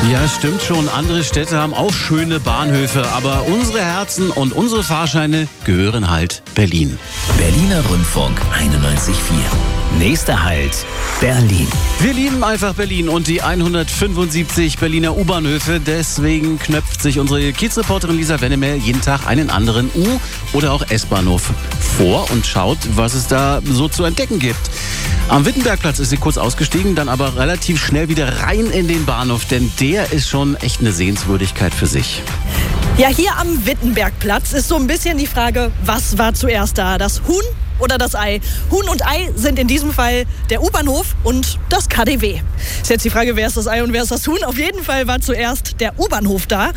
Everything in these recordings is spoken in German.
Ja, stimmt schon. Andere Städte haben auch schöne Bahnhöfe, aber unsere Herzen und unsere Fahrscheine gehören halt Berlin. Berliner Rundfunk 91.4. Nächster Halt, Berlin. Wir lieben einfach Berlin und die 175 Berliner U-Bahnhöfe. Deswegen knöpft sich unsere Kiezreporterin Lisa Wennemer jeden Tag einen anderen U- oder auch S-Bahnhof vor und schaut, was es da so zu entdecken gibt. Am Wittenbergplatz ist sie kurz ausgestiegen, dann aber relativ schnell wieder rein in den Bahnhof, denn der ist schon echt eine Sehenswürdigkeit für sich. Ja, hier am Wittenbergplatz ist so ein bisschen die Frage, was war zuerst da, das Huhn oder das Ei? Huhn und Ei sind in diesem Fall der U-Bahnhof und das KaDeWe. Ist jetzt die Frage, wer ist das Ei und wer ist das Huhn? Auf jeden Fall war zuerst der U-Bahnhof da.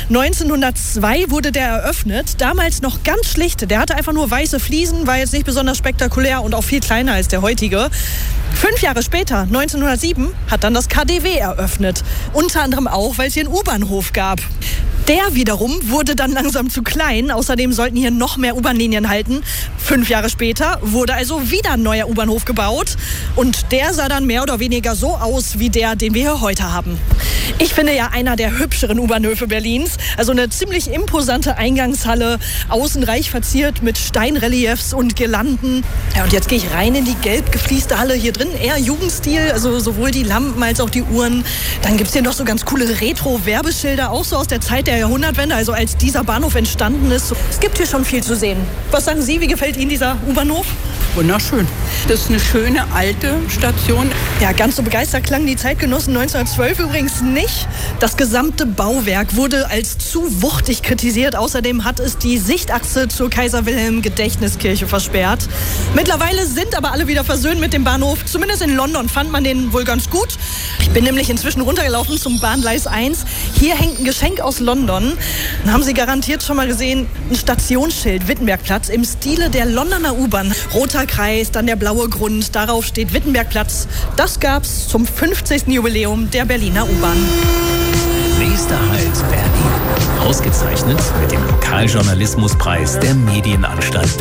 1902 wurde der eröffnet, damals noch ganz schlicht. Der hatte einfach nur weiße Fliesen, war jetzt nicht besonders spektakulär und auch viel kleiner als der heutige. 5 Jahre später, 1907, hat dann das KaDeWe eröffnet. Unter anderem auch, weil es hier einen U-Bahnhof gab. Der wiederum wurde dann langsam zu klein. Außerdem sollten hier noch mehr U-Bahn-Linien halten. 5 Jahre später wurde also wieder ein neuer U-Bahnhof gebaut. Und der sah dann mehr oder weniger so aus wie der, den wir hier heute haben. Ich finde ja einer der hübscheren U-Bahnhöfe Berlins. Also eine ziemlich imposante Eingangshalle, außen reich verziert mit Steinreliefs und Girlanden. Ja, und jetzt gehe ich rein in die gelb geflieste Halle. Hier drin eher Jugendstil, also sowohl die Lampen als auch die Uhren. Dann gibt es hier noch so ganz coole Retro-Werbeschilder, auch so aus der Zeit der Jahrhundertwende, also als dieser Bahnhof entstanden ist. Es gibt hier schon viel zu sehen. Was sagen Sie, wie gefällt Ihnen dieser U-Bahnhof? Wunderschön. Das ist eine schöne alte Station. Ja, ganz so begeistert klangen die Zeitgenossen 1912 übrigens nicht. Das gesamte Bauwerk wurde als zu wuchtig kritisiert. Außerdem hat es die Sichtachse zur Kaiser-Wilhelm-Gedächtniskirche versperrt. Mittlerweile sind aber alle wieder versöhnt mit dem Bahnhof. Zumindest in London fand man den wohl ganz gut. Ich bin nämlich inzwischen runtergelaufen zum Bahngleis 1. Hier hängt ein Geschenk aus London. Dann haben Sie garantiert schon mal gesehen, ein Stationsschild, Wittenbergplatz, im Stile der Londoner U-Bahn. Roter Kreis, dann der blaue Grund, darauf steht Wittenbergplatz. Das gab's zum 50. Jubiläum der Berliner U-Bahn. Nächster Halt, Berlin. Ausgezeichnet mit dem Lokaljournalismuspreis der Medienanstalt